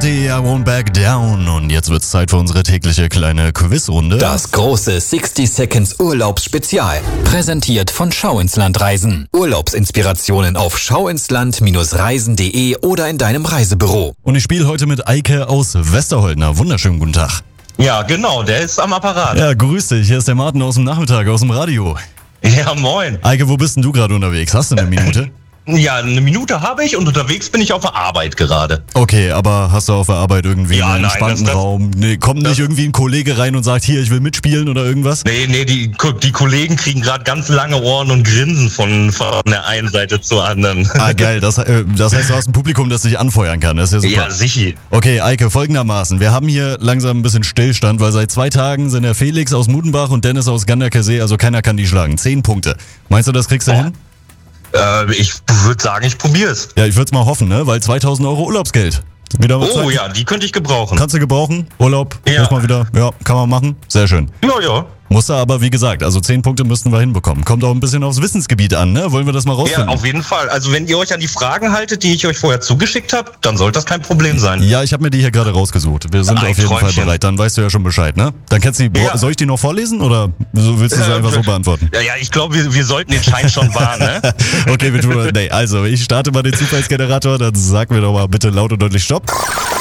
I won't back down. Und jetzt wird's Zeit für unsere tägliche kleine Quizrunde. Das große 60 Seconds Urlaubsspezial. Präsentiert von Schau ins Land Reisen. Urlaubsinspirationen auf schauinsland-reisen.de oder in deinem Reisebüro. Und ich spiele heute mit Eike aus Westerholtner. Wunderschönen guten Tag. Ja, genau, der ist am Apparat. Ja, grüß dich. Hier ist der Martin aus dem Nachmittag, aus dem Radio. Ja, moin. Eike, wo bist denn du gerade unterwegs? Hast du eine Minute? Ja, eine Minute habe ich und unterwegs bin ich auf der Arbeit gerade. Okay, aber hast du auf der Arbeit irgendwie einen entspannten Raum? Nee, kommt nicht irgendwie ein Kollege rein und sagt, hier, ich will mitspielen oder irgendwas? Nee, die Kollegen kriegen gerade ganz lange Ohren und grinsen von der einen Seite zur anderen. Ah, geil. Das heißt, du hast ein Publikum, das dich anfeuern kann. Das ist ja super. Ja, sicher. Okay, Eike, folgendermaßen. Wir haben hier langsam ein bisschen Stillstand, weil seit 2 Tagen sind der Felix aus Mudenbach und Dennis aus Ganderkesee, also keiner kann die schlagen. 10 Punkte. Meinst du, das kriegst du hin? Ich würde sagen, ich probiere es. Ja, ich würde es mal hoffen, ne? Weil 2.000 Euro Urlaubsgeld. Wieder was Oh ja, die könnte ich gebrauchen. Kannst du gebrauchen? Urlaub? Ja. Muss mal wieder. Ja, kann man machen. Sehr schön. Ja. Muss er aber, wie gesagt, also 10 Punkte müssten wir hinbekommen. Kommt auch ein bisschen aufs Wissensgebiet an, ne? Wollen wir das mal rausfinden? Ja, auf jeden Fall. Also wenn ihr euch an die Fragen haltet, die ich euch vorher zugeschickt habe, dann sollte das kein Problem sein. Ja, ich habe mir die hier gerade rausgesucht. Wir sind auf jeden Fall bereit. Dann weißt du ja schon Bescheid, ne? Dann kennst du die. Ja. Soll ich die noch vorlesen oder willst du sie einfach so beantworten? Ja, ich glaube, wir sollten den Schein schon wahren, ne? Okay, also ich starte mal den Zufallsgenerator, dann sag mir doch mal bitte laut und deutlich Stopp.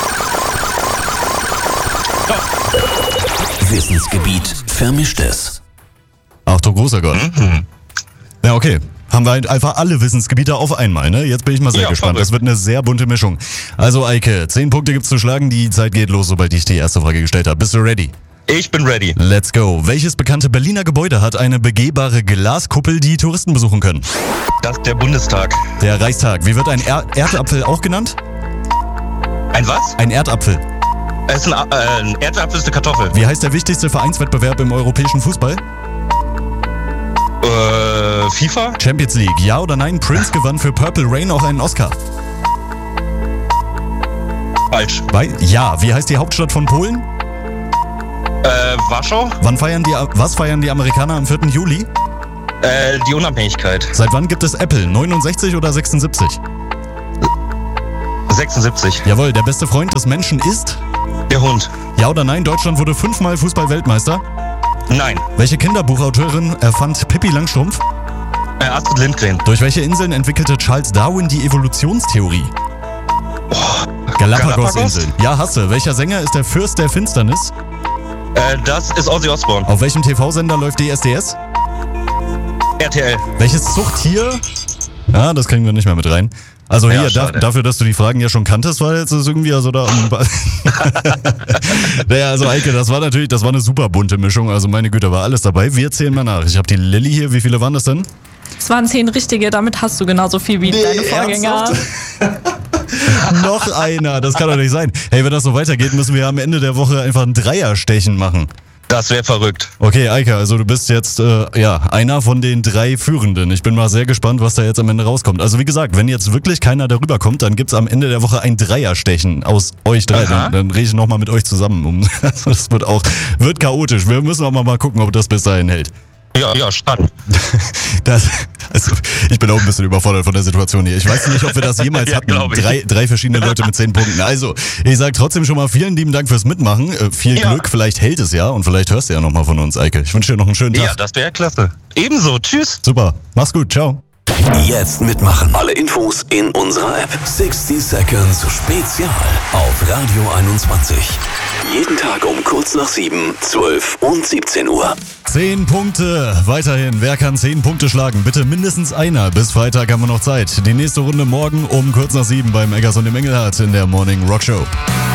Wissensgebiet Vermischtes. Ach du großer Gott. Ja, okay. Haben wir einfach alle Wissensgebiete auf einmal, ne? Jetzt bin ich mal sehr gespannt. Verrückt. Das wird eine sehr bunte Mischung. Also Eike, 10 Punkte gibt's zu schlagen. Die Zeit geht los, sobald ich die erste Frage gestellt habe. Bist du ready? Ich bin ready. Let's go. Welches bekannte Berliner Gebäude hat eine begehbare Glaskuppel, die Touristen besuchen können? Das ist der Bundestag. Der Reichstag. Wie wird ein Erdapfel auch genannt? Ein was? Ein Erdapfel. Es ist ein Erdapfel ist eine Kartoffel. Wie heißt der wichtigste Vereinswettbewerb im europäischen Fußball? FIFA? Champions League. Ja oder nein? Prince gewann für Purple Rain auch einen Oscar. Falsch. Ja. Wie heißt die Hauptstadt von Polen? Warschau? Was feiern die Amerikaner am 4. Juli? Die Unabhängigkeit. Seit wann gibt es Apple? 69 oder 76? 76. Jawohl, der beste Freund des Menschen ist? Der Hund. Ja oder nein? Deutschland wurde 5-mal Fußball-Weltmeister. Nein. Welche Kinderbuchautorin erfand Pippi Langstrumpf? Astrid Lindgren. Durch welche Inseln entwickelte Charles Darwin die Evolutionstheorie? Galapagos-Inseln. Ja, hast du. Welcher Sänger ist der Fürst der Finsternis? Das ist Ozzy Osbourne. Auf welchem TV-Sender läuft DSDS? RTL. Welches Zuchttier? Ja, das kriegen wir nicht mehr mit rein. Also Ja, hier, schade. dafür, dass du die Fragen ja schon kanntest, war jetzt irgendwie also da... Naja, also Eike, das war eine super bunte Mischung. Also meine Güte, war alles dabei. Wir zählen mal nach. Ich habe die Lilly hier. Wie viele waren das denn? Es waren 10 richtige, damit hast du genauso viel wie deine Vorgänger. Noch einer, das kann doch nicht sein. Hey, wenn das so weitergeht, müssen wir am Ende der Woche einfach ein Dreierstechen machen. Das wäre verrückt. Okay, Eike, also du bist jetzt einer von den 3 Führenden. Ich bin mal sehr gespannt, was da jetzt am Ende rauskommt. Also wie gesagt, wenn jetzt wirklich keiner darüber kommt, dann gibt's am Ende der Woche ein Dreierstechen aus euch 3. Dann rede ich nochmal mit euch zusammen. Das wird chaotisch. Wir müssen auch mal gucken, ob das bis dahin hält. Ja, spannend. Ich bin auch ein bisschen überfordert von der Situation hier. Ich weiß nicht, ob wir das jemals Ja, hatten. glaub ich. Drei verschiedene Leute mit 10 Punkten. Also, ich sage trotzdem schon mal vielen lieben Dank fürs Mitmachen. Viel Glück, vielleicht hält es ja und vielleicht hörst du ja nochmal von uns, Eike. Ich wünsche dir noch einen schönen Tag. Ja, das wäre klasse. Ebenso. Tschüss. Super. Mach's gut. Ciao. Jetzt mitmachen. Alle Infos in unserer App. 60 Seconds Spezial auf Radio 21. Jeden Tag um kurz nach 7, 12 und 17 Uhr. 10 Punkte. Weiterhin. Wer kann 10 Punkte schlagen? Bitte mindestens einer. Bis Freitag haben wir noch Zeit. Die nächste Runde morgen um kurz nach 7 beim Eggers und dem Engelhardt in der Morning Rock Show.